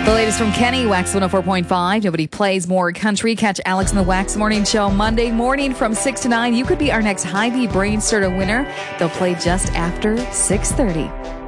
The latest from Kenny, Wax 104.5. Nobody plays more country. Catch Alex in the Wax Morning Show Monday morning from 6 to 9. You could be our next Hy-Vee Brain Starter winner. They'll play just after 6:30.